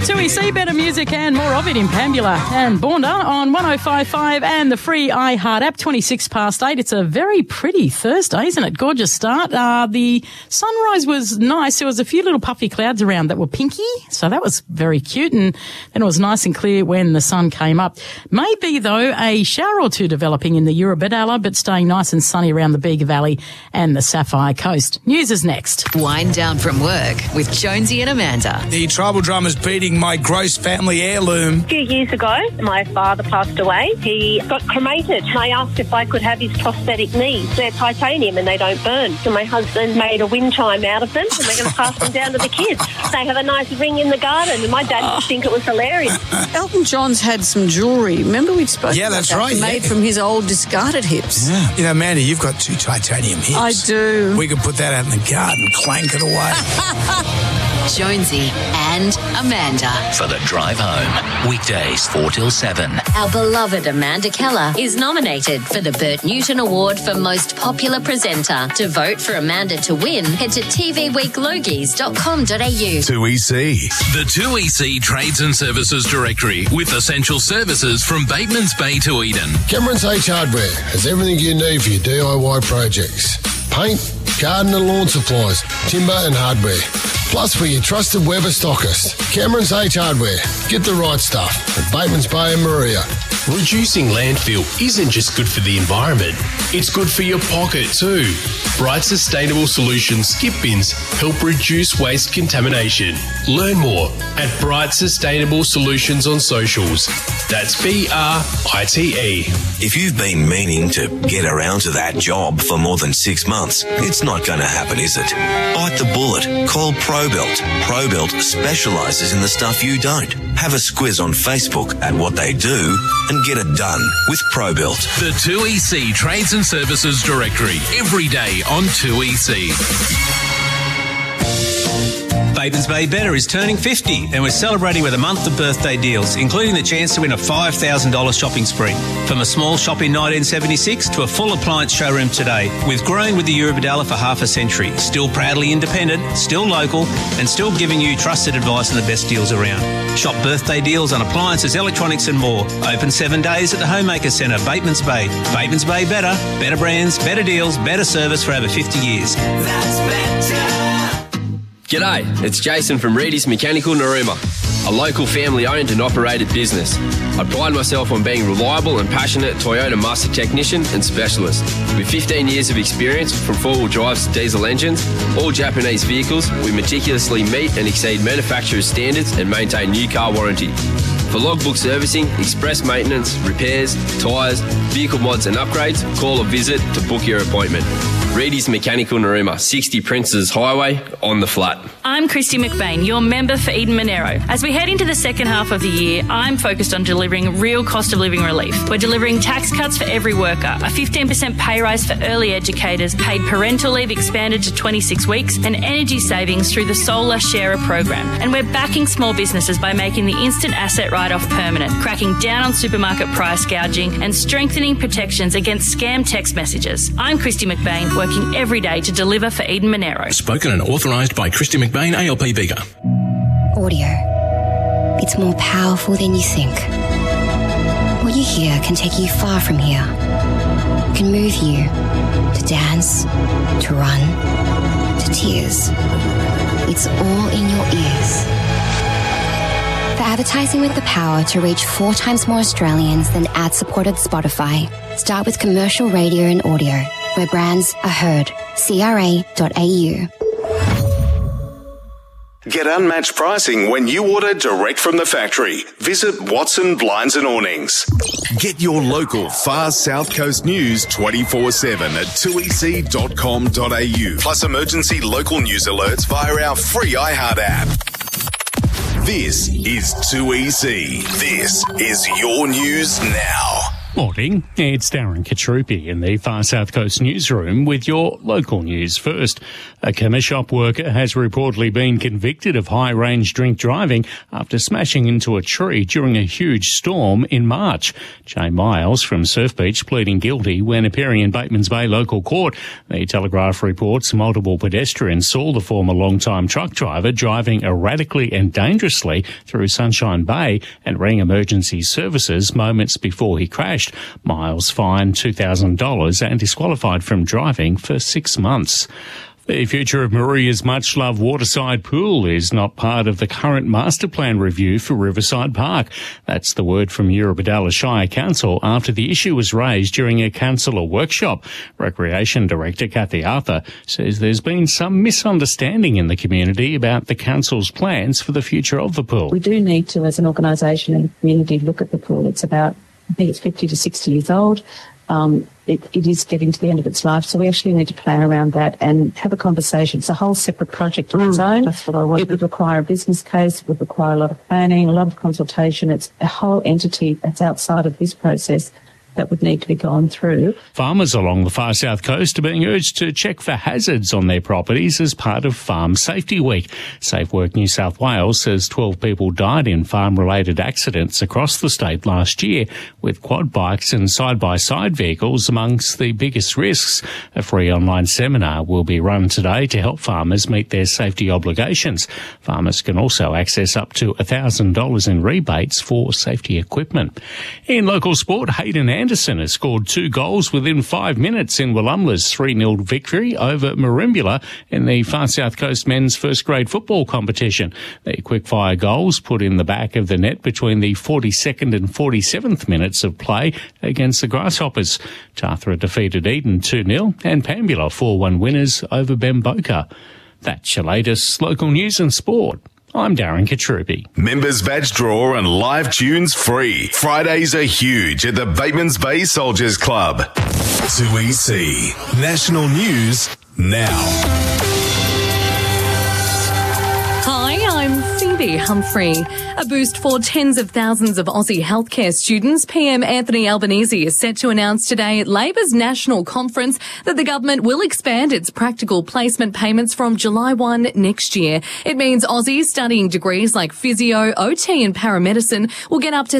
2EC, better music and more of it in Pambula and Boonda on 105.5 and the free iHeart app, 26 past 8. It's a very pretty Thursday, isn't it? Gorgeous start. The sunrise was nice. There was a few little puffy clouds around that were pinky, so that was very cute. And then it was nice and clear when the sun came up. Maybe, though, a shower or two developing in the Eurobodalla, but staying nice and sunny around the Bega Valley and the Sapphire Coast. News is next. Wind down from work with Jonesy and Amanda. The tribal drummer's beating my gross family heirloom. A few years ago, my father passed away. He got cremated. I asked if I could have his prosthetic knees. They're titanium and they don't burn. So my husband made a wind chime out of them and we're going to pass them down to the kids. They have a nice ring in the garden and my dad would think it was hilarious. Elton John's had some jewellery. Remember we've spoken Yeah, about that's that, right. made from his old discarded hips. Yeah. You know, Amanda, you've got 2 titanium hips. I do. We could put that out in the garden, clank it away. Jonesy and Amanda. For the drive home. Weekdays 4 till 7. Our beloved Amanda Keller is nominated for the Bert Newton Award for Most Popular Presenter. To vote for Amanda to win, head to tvweeklogies.com.au. 2EC. The 2EC Trades and Services Directory with essential services from Bateman's Bay to Eden. Cameron's H Hardware has everything you need for your DIY projects. Paint, garden and lawn supplies, timber and hardware. Plus, we're your trusted Weber stockist. Cameron's H Hardware. Get the right stuff at Bateman's Bay and Maria. Reducing landfill isn't just good for the environment, it's good for your pocket too. Bright Sustainable Solutions skip bins help reduce waste contamination. Learn more at Bright Sustainable Solutions on socials. That's BRITE. If you've been meaning to get around to that job for more than 6 months, it's not going to happen, is it? Bite the bullet. Call ProBelt. ProBelt specialises in the stuff you don't. Have a squiz on Facebook at what they do and get it done with ProBelt. The 2EC Trades and Services Directory. Every day on 2EC. Bateman's Bay Better is turning 50 and we're celebrating with a month of birthday deals, including the chance to win a $5,000 shopping spree. From a small shop in 1976 to a full appliance showroom today, we've grown with the Eurobodalla for half a century, still proudly independent, still local and still giving you trusted advice and the best deals around. Shop birthday deals on appliances, electronics and more. Open 7 days at the Homemaker Centre, Bateman's Bay. Bateman's Bay Better. Better brands, better deals, better service for over 50 years. That's better. G'day, it's Jason from Reedy's Mechanical Narooma, a local family-owned and operated business. I pride myself on being reliable and passionate Toyota master technician and specialist. With 15 years of experience from four-wheel drives to diesel engines, all Japanese vehicles, we meticulously meet and exceed manufacturer's standards and maintain new car warranty. For logbook servicing, express maintenance, repairs, tyres, vehicle mods and upgrades, call or visit to book your appointment. Reedy's Mechanical Narooma, 60 Princes Highway, on the flat. I'm Christy McBain, your member for Eden Monero. As we head into the second half of the year, I'm focused on delivering real cost of living relief. We're delivering tax cuts for every worker, a 15% pay rise for early educators, paid parental leave expanded to 26 weeks, and energy savings through the Solar Sharer program. And we're backing small businesses by making the instant asset write-off permanent, cracking down on supermarket price gouging, and strengthening protections against scam text messages. I'm Christy McBain, working every day to deliver for Eden Monero. Spoken and authorised by Christy McBain, ALP Bega. Audio. It's more powerful than you think. What you hear can take you far from here. It can move you to dance, to run, to tears. It's all in your ears. For advertising with the power to reach 4 times more Australians than ad-supported Spotify, start with commercial radio and audio, where brands are heard. CRA.au. Get unmatched pricing when you order direct from the factory. Visit Watson Blinds and Awnings. Get your local Far South Coast news 24/7 at 2ec.com.au. Plus emergency local news alerts via our free iHeart app. This is 2EC. This is your news now. Morning, it's Darren Katrupi in the Far South Coast newsroom with your local news first. A chemist shop worker has reportedly been convicted of high-range drink driving after smashing into a tree during a huge storm in March. Jay Miles from Surf Beach pleading guilty when appearing in Batemans Bay local court. The Telegraph reports multiple pedestrians saw the former long-time truck driver driving erratically and dangerously through Sunshine Bay and rang emergency services moments before he crashed. Miles fined $2,000 and disqualified from driving for 6 months. The future of Maria's much-loved waterside pool is not part of the current master plan review for Riverside Park. That's the word from Eurobodalla Shire Council after the issue was raised during a councillor workshop. Recreation Director Kathy Arthur says there's been some misunderstanding in the community about the council's plans for the future of the pool. We do need to, as an organisation and community, look at the pool. It's about, I think it's 50 to 60 years old. It is getting to the end of its life, so we actually need to plan around that and have a conversation. It's a whole separate project on its own. That's what I want. It would require a business case, it would require a lot of planning, a lot of consultation. It's a whole entity that's outside of this process that would need to be gone through. Farmers along the Far South Coast are being urged to check for hazards on their properties as part of Farm Safety Week. Safe Work New South Wales says 12 people died in farm-related accidents across the state last year, with quad bikes and side-by-side vehicles amongst the biggest risks. A free online seminar will be run today to help farmers meet their safety obligations. Farmers can also access up to $1,000 in rebates for safety equipment. In local sport, Hayden Anderson has scored 2 goals within 5 minutes in Wollumla's 3-0 victory over Merimbula in the Far South Coast men's first grade football competition. The quick-fire goals put in the back of the net between the 42nd and 47th minutes of play against the Grasshoppers. Tathra defeated Eden 2-0 and Pambula 4-1 winners over Bemboka. That's your latest local news and sport. I'm Darren Katrupi. Members badge draw and live tunes free. Fridays are huge at the Batemans Bay Soldiers Club. 2EC. National News now. Hi, I'm Phoebe Humphrey. A boost for tens of thousands of Aussie healthcare students. PM Anthony Albanese is set to announce today at Labor's National Conference that the government will expand its practical placement payments from July 1 next year. It means Aussies studying degrees like physio, OT and paramedicine will get up to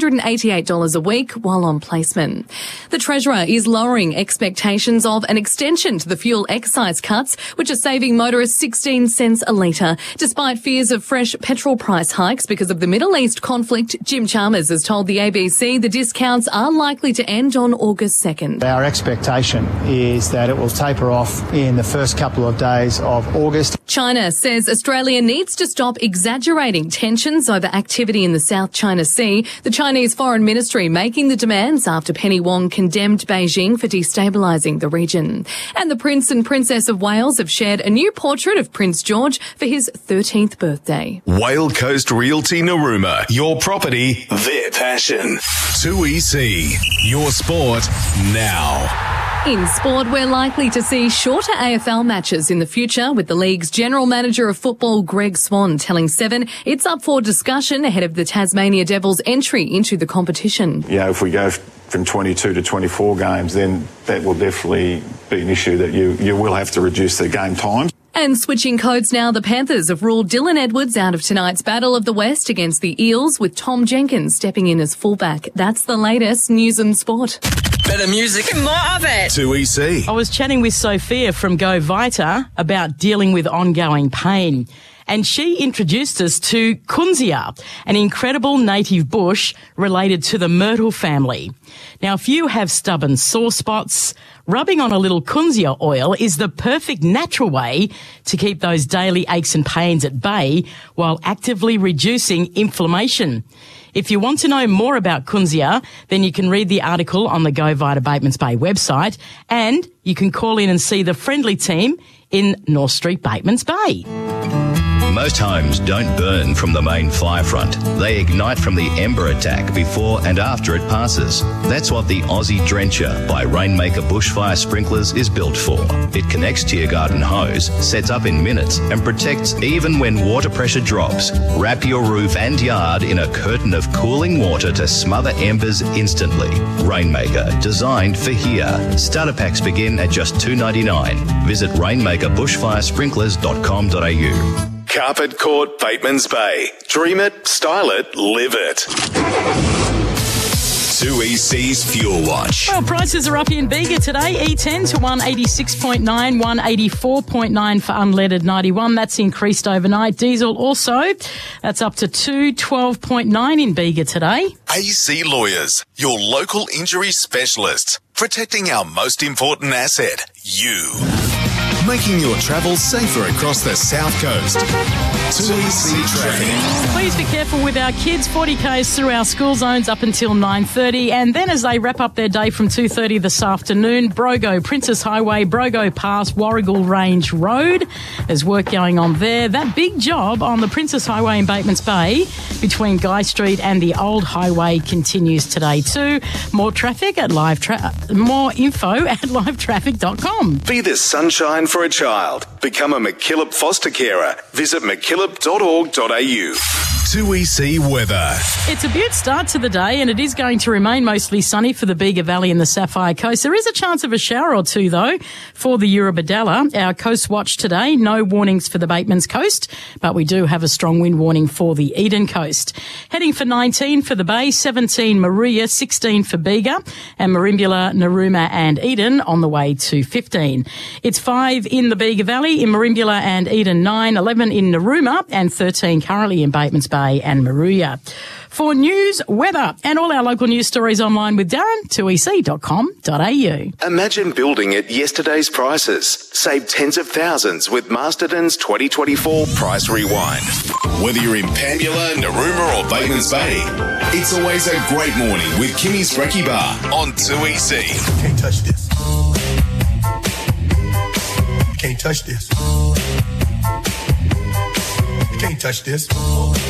$388 a week while on placement. The Treasurer is lowering expectations of an extension to the fuel excise cuts, which are saving motorists 16 cents a litre. Despite fears of fresh petrol price hikes because of the Middle East conflict, Jim Chalmers has told the ABC the discounts are likely to end on August 2nd. Our expectation is that it will taper off in the first couple of days of August. China says Australia needs to stop exaggerating tensions over activity in the South China Sea. The Chinese Foreign Ministry making the demands after Penny Wong condemned Beijing for destabilising the region. And the Prince and Princess of Wales have shared a new portrait of Prince George for his 13th birthday. Whale Coast Realty Narooma. Your property, their passion. 2EC. Your sport now. In sport, we're likely to see shorter AFL matches in the future, with the league's General Manager of Football, Greg Swan, telling Seven it's up for discussion ahead of the Tasmania Devils' entry into the competition. You know, if we go from 22 to 24 games, then that will definitely be an issue that you will have to reduce the game times. And switching codes now, the Panthers have ruled Dylan Edwards out of tonight's Battle of the West against the Eels, with Tom Jenkins stepping in as fullback. That's the latest news and sport. Better music and more of it. 2EC. I was chatting with Sophia from Go Vita about dealing with ongoing pain. And she introduced us to Kunzia, an incredible native bush related to the myrtle family. Now, if you have stubborn sore spots, rubbing on a little Kunzia oil is the perfect natural way to keep those daily aches and pains at bay while actively reducing inflammation. If you want to know more about Kunzia, then you can read the article on the Go Vita Batemans Bay website, and you can call in and see the friendly team in North Street, Batemans Bay. Most homes don't burn from the main fire front. They ignite from the ember attack before and after it passes. That's what the Aussie Drencher by Rainmaker Bushfire Sprinklers is built for. It connects to your garden hose, sets up in minutes, and protects even when water pressure drops. Wrap your roof and yard in a curtain of cooling water to smother embers instantly. Rainmaker, designed for here. Starter packs begin at just $2.99. Visit rainmakerbushfiresprinklers.com.au. Carpet Court, Batemans Bay. Dream it, style it, live it. 2EC's Fuel Watch. Well, prices are up in Bega today. E10 to 186.9, 184.9 for unleaded 91. That's increased overnight. Diesel also, that's up to 212.9 in Bega today. AC Lawyers, your local injury specialists, protecting our most important asset, you. Making your travel safer across the South Coast. 2EC Traffic. Please be careful with our kids. 40Ks through our school zones up until 9:30, and then as they wrap up their day from 2:30 this afternoon, Brogo, Princess Highway, Brogo Pass, Warrigal Range Road. There's work going on there. That big job on the Princess Highway in Batemans Bay between Guy Street and the Old Highway continues today too. More traffic at more info at livetraffic.com. Be the sunshine for a child. Become a McKillop foster carer. Visit mckillop.org.au. 2EC weather. It's a beaut start to the day, and it is going to remain mostly sunny for the Bega Valley and the Sapphire Coast. There is a chance of a shower or two, though, for the Eurobodalla. Our coast watch today, no warnings for the Batemans Coast, but we do have a strong wind warning for the Eden Coast. Heading for 19 for the Bay, 17 Maruya, 16 for Bega, and Merimbula, Narooma and Eden on the way to 15. It's 5 in the Bega Valley, in Merimbula and Eden 9, 11 in Narooma and 13 currently in Batemans Bay and Maruya. For news, weather, and all our local news stories online with Darren, 2ec.com.au. Imagine building at yesterday's prices. Save tens of thousands with Masterton's 2024 Price Rewind. Whether you're in Pambula, Narooma or Batemans Bay, it's always a great morning with Kimmy's Brekkie Bar on 2EC. Can't touch this. Can't touch this. You can't touch this.